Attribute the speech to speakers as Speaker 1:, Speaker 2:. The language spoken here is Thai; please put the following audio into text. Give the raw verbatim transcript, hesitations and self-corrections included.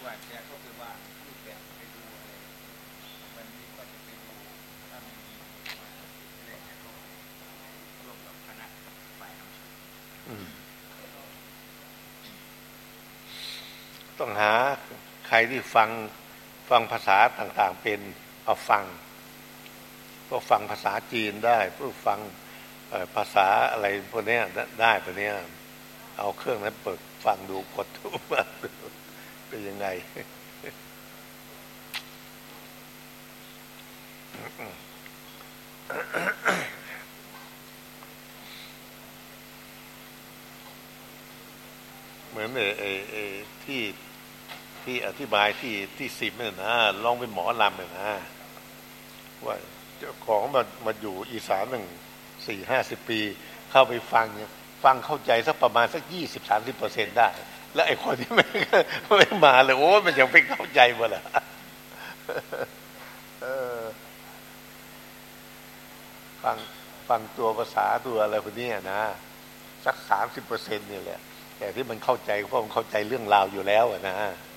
Speaker 1: ว่าแกก็คือว่ารูปแบบไปดูอะไรวันนี้ก็จะไปดูถ้ามีมาเรื่อยๆให้เขาร่วมกับคณะฝ่ายนำชม
Speaker 2: ต้องหาใครที่ฟังฟังภาษาต่างๆเป็นเอาฟังก็ฟังภาษาจีนได้เพื่อฟังภาษาอะไรพวกนี้ได้พวกนี้เอาเครื่องนั้นเปิดฟังดูกดดูมาดูเป็นยังไงเหมือนไอ้ไอ้ไอ้ที่ที่อธิบายที่ที่สิบเนี่ยนะลองเป็นหมอลำเนี่ยนะว่าเจ้าของมามาอยู่อีสานหนึ่งสี่ห้าสิบปีเข้าไปฟังเนี่ยฟังเข้าใจสักประมาณสักยี่สิบสามสิบเปอร์เซ็นต์ได้แล้วไอ้คนที่ไม่ไม่มาเลยโอ้มันยังไม่เข้าใจหมดละฟังฟังตัวภาษาตัวอะไรพวกนี้นะสักสามสิบเปอร์เซ็นต์นี่แหละแต่ที่มันเข้าใจเพราะมันเข้าใจเรื่องราวอยู่แล้วนะ